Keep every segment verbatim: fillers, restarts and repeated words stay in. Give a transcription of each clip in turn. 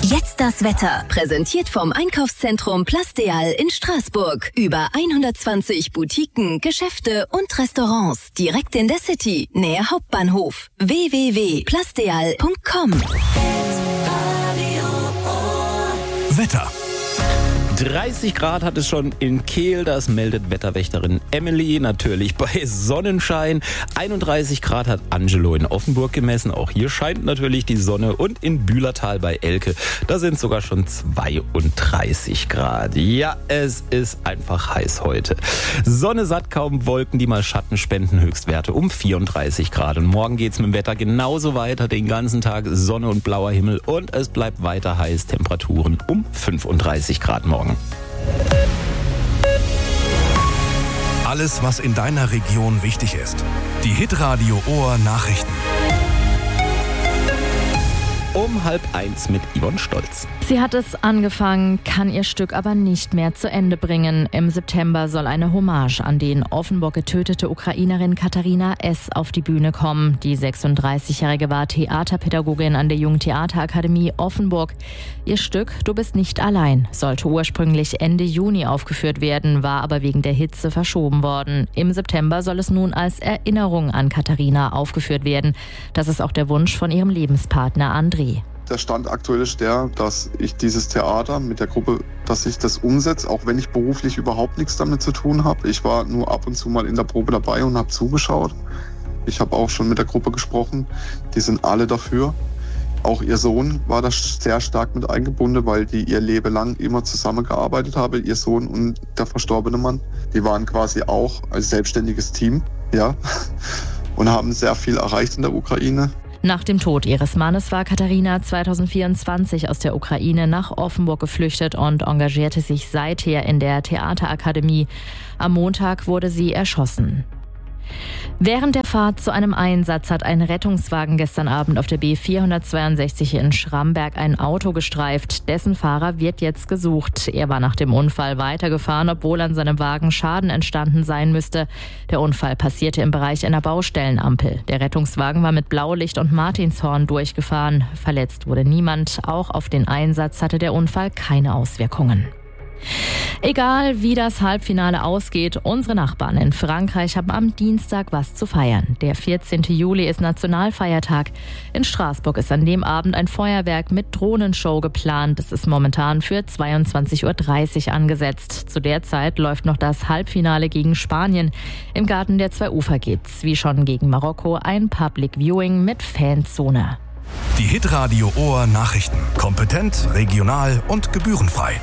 Jetzt das Wetter. Präsentiert vom Einkaufszentrum Plastéal in Straßburg. Über hundertzwanzig Boutiquen, Geschäfte und Restaurants. Direkt in der City, nähe Hauptbahnhof. w w w punkt plastéal punkt com. Wetter. dreißig Grad hat es schon in Kehl, das meldet Wetterwächterin Emily. Natürlich bei Sonnenschein. einunddreißig Grad hat Angelo in Offenburg gemessen. Auch hier scheint natürlich die Sonne. Und in Bühlertal bei Elke, da sind sogar schon zweiunddreißig Grad. Ja, es ist einfach heiß heute. Sonne satt, kaum Wolken, die mal Schatten spenden. Höchstwerte um vierunddreißig Grad. Und morgen geht's mit dem Wetter genauso weiter. Den ganzen Tag Sonne und blauer Himmel. Und es bleibt weiter heiß. Temperaturen um fünfunddreißig Grad morgen. Alles, was in deiner Region wichtig ist. Die Hitradio Ohr Nachrichten. Um halb eins mit Yvonne Stolz. Sie hat es angefangen, kann ihr Stück aber nicht mehr zu Ende bringen. Im September soll eine Hommage an die in Offenburg getötete Ukrainerin Katharina S. auf die Bühne kommen. Die sechsunddreißigjährige war Theaterpädagogin an der Jungen Theaterakademie Offenburg. Ihr Stück Du bist nicht allein sollte ursprünglich Ende Juni aufgeführt werden, war aber wegen der Hitze verschoben worden. Im September soll es nun als Erinnerung an Katharina aufgeführt werden. Das ist auch der Wunsch von ihrem Lebenspartner André. Der Stand aktuell ist der, dass ich dieses Theater mit der Gruppe, dass ich das umsetze, auch wenn ich beruflich überhaupt nichts damit zu tun habe. Ich war nur ab und zu mal in der Probe dabei und habe zugeschaut. Ich habe auch schon mit der Gruppe gesprochen. Die sind alle dafür. Auch ihr Sohn war da sehr stark mit eingebunden, weil die ihr Leben lang immer zusammengearbeitet haben, ihr Sohn und der verstorbene Mann. Die waren quasi auch als selbstständiges Team, ja, und haben sehr viel erreicht in der Ukraine. Nach dem Tod ihres Mannes war Katharina zweitausendvierundzwanzig aus der Ukraine nach Offenburg geflüchtet und engagierte sich seither in der Theaterakademie. Am Montag wurde sie erschossen. Während der Fahrt zu einem Einsatz hat ein Rettungswagen gestern Abend auf der B vierhundertzweiundsechzig in Schramberg ein Auto gestreift. Dessen Fahrer wird jetzt gesucht. Er war nach dem Unfall weitergefahren, obwohl an seinem Wagen Schaden entstanden sein müsste. Der Unfall passierte im Bereich einer Baustellenampel. Der Rettungswagen war mit Blaulicht und Martinshorn durchgefahren. Verletzt wurde niemand. Auch auf den Einsatz hatte der Unfall keine Auswirkungen. Egal wie das Halbfinale ausgeht, unsere Nachbarn in Frankreich haben am Dienstag was zu feiern. Der vierzehnten Juli ist Nationalfeiertag. In Straßburg ist an dem Abend ein Feuerwerk mit Drohnenshow geplant. Es ist momentan für zweiundzwanzig Uhr dreißig angesetzt. Zu der Zeit läuft noch das Halbfinale gegen Spanien. Im Garten der zwei Ufer gibt's, wie schon gegen Marokko, ein Public Viewing mit Fanzone. Die Hitradio Ohr Nachrichten. Kompetent, regional und gebührenfrei.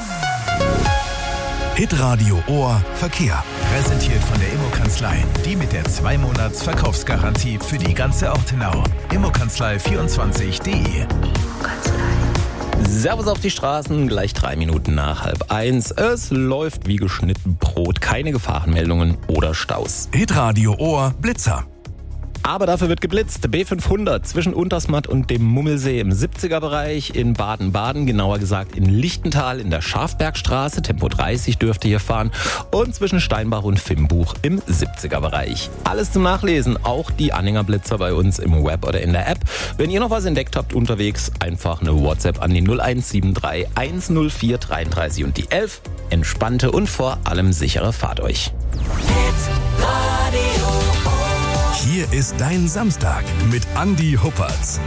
Hitradio Ohr Verkehr. Präsentiert von der Immokanzlei. Die mit der zwei Monats Verkaufsgarantie für die ganze Ortenau. immokanzlei vierundzwanzig punkt de. Servus auf die Straßen, gleich drei Minuten nach halb eins. Es läuft wie geschnitten Brot. Keine Gefahrenmeldungen oder Staus. Hitradio Ohr Blitzer. Aber dafür wird geblitzt. B fünfhundert zwischen Untersmatt und dem Mummelsee im siebziger-Bereich in Baden-Baden, genauer gesagt in Lichtental in der Schafbergstraße. Tempo dreißig dürfte hier fahren. Und zwischen Steinbach und Fimbuch im siebziger-Bereich. Alles zum Nachlesen, auch die Anhängerblitzer bei uns im Web oder in der App. Wenn ihr noch was entdeckt habt unterwegs, einfach eine WhatsApp an die null eins sieben drei eins null vier dreiunddreißig und die elf. Entspannte und vor allem sichere Fahrt euch. Hier ist dein Samstag mit Andi Huppertz.